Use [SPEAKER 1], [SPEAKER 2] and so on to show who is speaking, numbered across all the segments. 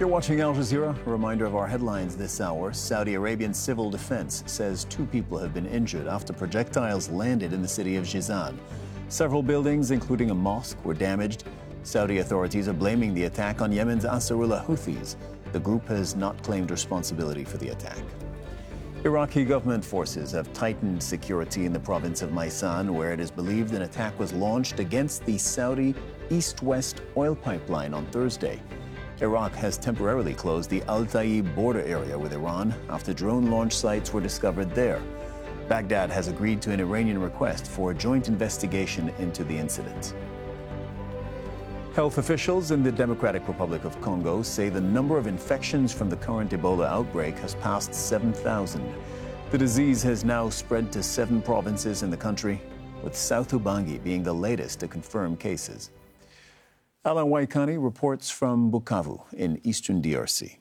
[SPEAKER 1] You're watching Al Jazeera. A reminder of our headlines this hour. Saudi Arabian civil defense says 2 people have been injured after projectiles landed in the city of Jizan. Several buildings, including a mosque, were damaged. Saudi authorities are blaming the attack on Yemen's Ansarullah Houthis. The group has not claimed responsibility for the attack. Iraqi government forces have tightened security in the province of Maysan, where it is believed an attack was launched against the Saudi east-west oil pipeline on Thursday. Iraq has temporarily closed the Al Taib border area with Iran after drone launch sites were discovered there. Baghdad has agreed to an Iranian request for a joint investigation into the incident. Health officials in the Democratic Republic of Congo say the number of infections from the current Ebola outbreak has passed 7,000. The disease has now spread to 7 provinces in the country, with South Ubangi being the latest to confirm cases. Alan Waikani reports from Bukavu in eastern DRC.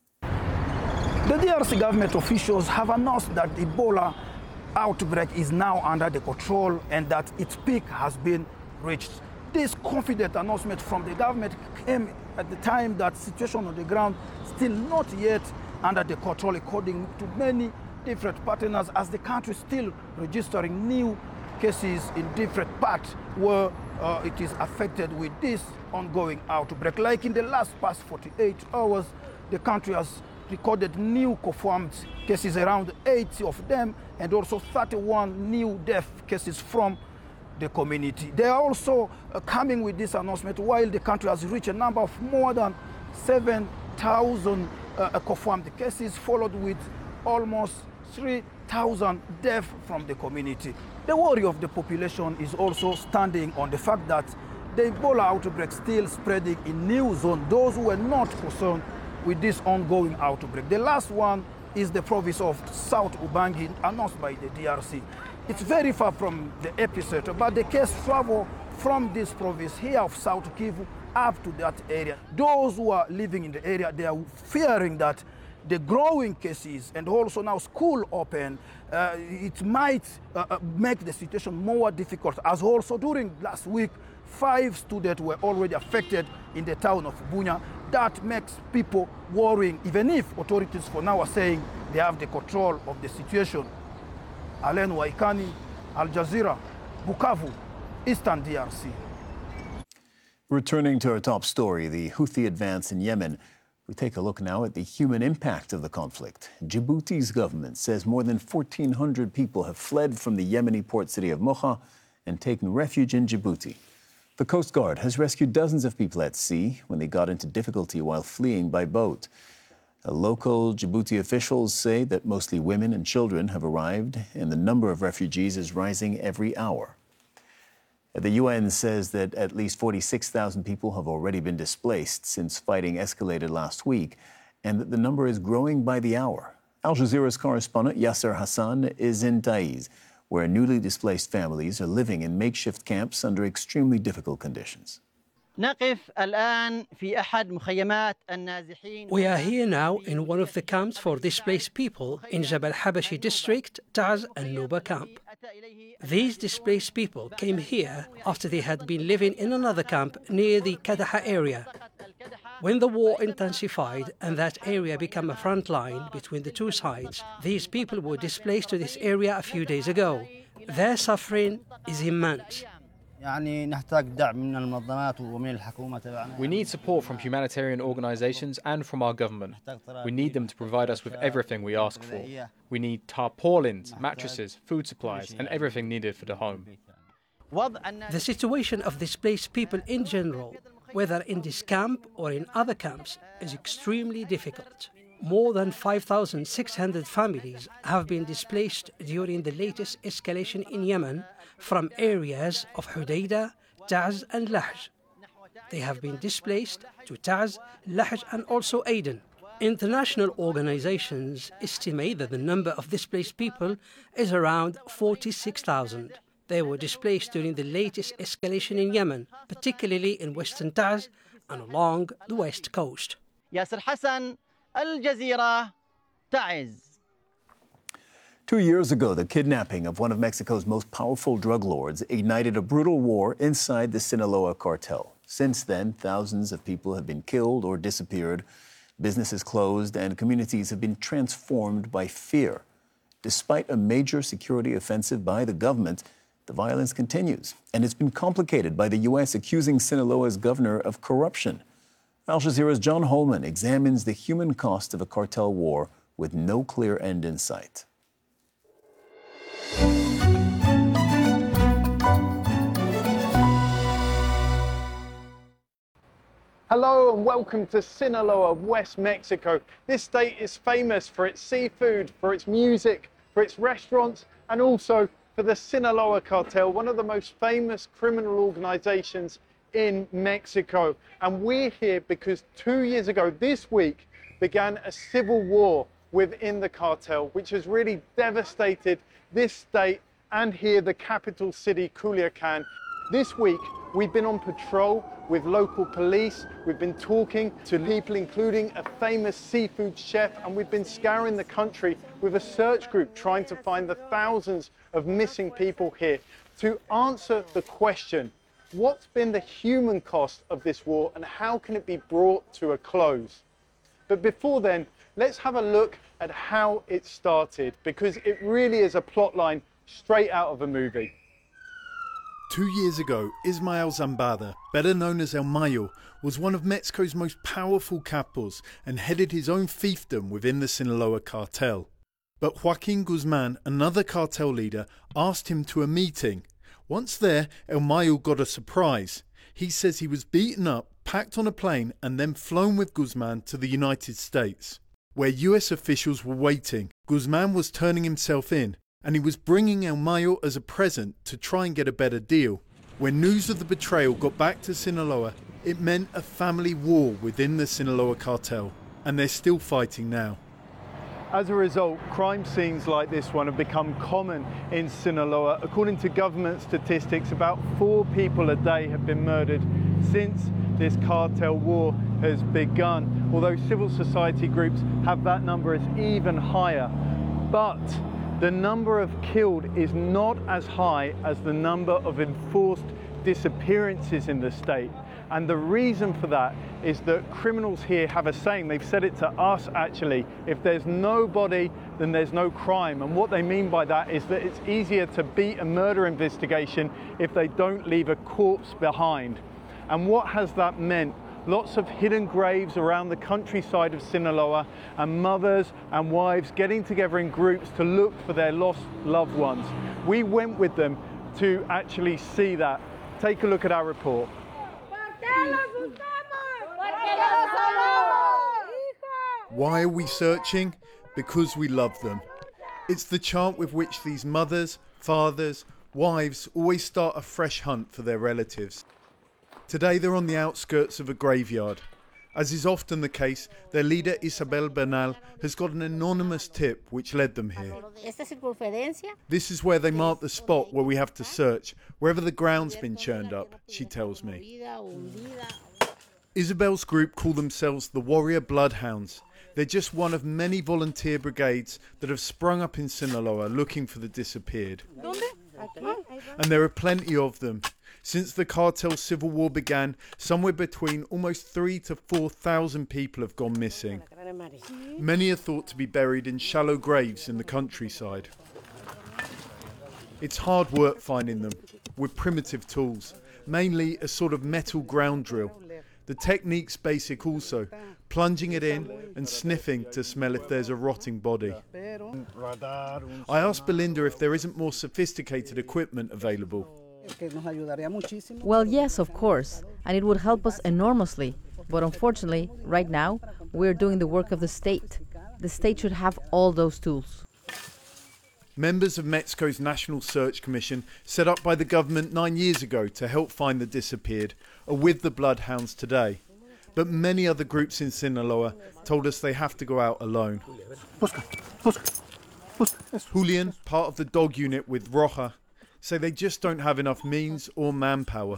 [SPEAKER 2] The DRC government officials have announced that the Ebola outbreak is now under the control and that its peak has been reached. This confident announcement from the government came at the time that situation on the ground still not yet under the control, according to many different partners, as the country still registering new cases in different parts where it is affected with this ongoing outbreak. Like in the past 48 hours, the country has recorded new confirmed cases, around 80 of them, and also 31 new death cases from the community. They are also coming with this announcement while the country has reached a number of more than 7,000 confirmed cases, followed with almost 3,000 deaths from the community. The worry of the population is also standing on the fact that the Ebola outbreak still spreading in new zones, those who were not concerned with this ongoing outbreak. The last one is the province of South Ubangi, announced by the DRC. It's very far from the epicenter, but the case travel from this province here of South Kivu up to that area. Those who are living in the area, they are fearing that the growing cases and also now school open, it might make the situation more difficult, as also during last week, 5 students were already affected in the town of Bunya. That makes people worrying, even if authorities for now are saying they have the control of the situation. Alen Waikani, Al Jazeera, Bukavu, Eastern DRC.
[SPEAKER 1] Returning to our top story, the Houthi advance in Yemen. We take a look now at the human impact of the conflict. Djibouti's government says more than 1,400 people have fled from the Yemeni port city of Mocha and taken refuge in Djibouti. The Coast Guard has rescued dozens of people at sea when they got into difficulty while fleeing by boat. Local Djibouti officials say that mostly women and children have arrived, and the number of refugees is rising every hour. The UN says that at least 46,000 people have already been displaced since fighting escalated last week, and that the number is growing by the hour. Al Jazeera's correspondent Yasser Hassan is in Taiz, where newly displaced families are living in makeshift camps under extremely difficult conditions.
[SPEAKER 3] We are here now in one of the camps for displaced people in Jabal Habashi district, Taz and Nuba camp. These displaced people came here after they had been living in another camp near the Kadaha area. When the war intensified and that area became a front line between the two sides, these people were displaced to this area a few days ago. Their suffering is immense.
[SPEAKER 4] We need support from humanitarian organizations and from our government. We need them to provide us with everything we ask for. We need tarpaulins, mattresses, food supplies, and everything needed for the home.
[SPEAKER 3] The situation of displaced people in general, whether in this camp or in other camps, is extremely difficult. More than 5,600 families have been displaced during the latest escalation in Yemen from areas of Hudaydah, Taz and Lahj. They have been displaced to Taz, Lahj and also Aden. International organizations estimate that the number of displaced people is around 46,000. They were displaced during the latest escalation in Yemen, particularly in western Taz and along the west coast.
[SPEAKER 5] Yasser Hassan, Al Jazeera, Taiz.
[SPEAKER 1] 2 years ago, the kidnapping of one of Mexico's most powerful drug lords ignited a brutal war inside the Sinaloa cartel. Since then, thousands of people have been killed or disappeared. Businesses closed and communities have been transformed by fear. Despite a major security offensive by the government, the violence continues, and it's been complicated by the U.S. accusing Sinaloa's governor of corruption. Al Jazeera's John Holman examines the human cost of a cartel war with no clear end in sight.
[SPEAKER 6] Hello and welcome to Sinaloa, West Mexico. This state is famous for its seafood, for its music, for its restaurants, and also for the Sinaloa Cartel, one of the most famous criminal organizations in Mexico. And we're here because 2 years ago, this week, began a civil war within the cartel, which has really devastated this state and here the capital city, Culiacan. This week, we've been on patrol with local police. We've been talking to people, including a famous seafood chef, and we've been scouring the country with a search group trying to find the thousands of missing people here. To answer the question, what's been the human cost of this war and how can it be brought to a close? But before then, let's have a look at how it started, because it really is a plotline straight out of a movie.
[SPEAKER 7] 2 years ago, Ismael Zambada, better known as El Mayo, was one of Mexico's most powerful capos and headed his own fiefdom within the Sinaloa cartel. But Joaquin Guzman, another cartel leader, asked him to a meeting. Once there, El Mayo got a surprise. He says he was beaten up, packed on a plane and then flown with Guzman to the United States, where US officials were waiting. Guzman was turning himself in, and he was bringing El Mayo as a present to try and get a better deal. When news of the betrayal got back to Sinaloa, it meant a family war within the Sinaloa cartel, and they're still fighting now.
[SPEAKER 6] As a result, crime scenes like this one have become common in Sinaloa. According to government statistics, about 4 people a day have been murdered since this cartel war has begun, although civil society groups have that number as even higher. But the number of killed is not as high as the number of enforced disappearances in the state. And the reason for that is that criminals here have a saying, they've said it to us actually, if there's no body, then there's no crime. And what they mean by that is that it's easier to beat a murder investigation if they don't leave a corpse behind. And what has that meant? Lots of hidden graves around the countryside of Sinaloa, and mothers and wives getting together in groups to look for their lost loved ones. We went with them to actually see that. Take a look at our report.
[SPEAKER 7] Why are we searching? Because we love them. It's the chant with which these mothers, fathers, wives always start a fresh hunt for their relatives. Today they're on the outskirts of a graveyard. As is often the case, their leader Isabel Bernal has got an anonymous tip which led them here. This is where they mark the spot where we have to search, wherever the ground's been churned up, she tells me. Isabel's group call themselves the Warrior Bloodhounds. They're just one of many volunteer brigades that have sprung up in Sinaloa looking for the disappeared. And there are plenty of them. Since the cartel civil war began, somewhere between almost 3,000 to 4,000 people have gone missing. Many are thought to be buried in shallow graves in the countryside. It's hard work finding them, with primitive tools, mainly a sort of metal ground drill. The technique's basic also, plunging it in and sniffing to smell if there's a rotting body. I asked Belinda if there isn't more sophisticated equipment available.
[SPEAKER 8] Well, yes, of course, and it would help us enormously. But unfortunately, right now, we're doing the work of the state. The state should have all those tools.
[SPEAKER 7] Members of Mexico's National Search Commission, set up by the government 9 years ago to help find the disappeared, are with the Bloodhounds today. But many other groups in Sinaloa told us they have to go out alone. Julian, part of the dog unit with Roja, say they just don't have enough means or manpower.